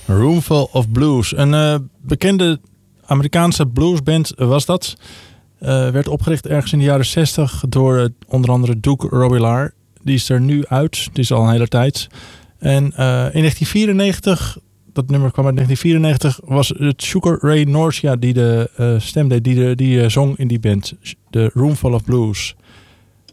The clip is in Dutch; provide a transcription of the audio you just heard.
Roomful of Blues. Een bekende Amerikaanse bluesband was dat. Werd opgericht ergens in de jaren 60 door onder andere Duke Robillard. Die is er nu uit. Die is al een hele tijd. En in 1994, dat nummer kwam uit 1994, was het Sugar Ray Norcia die de stem deed. Die zong in die band. De Roomful of Blues.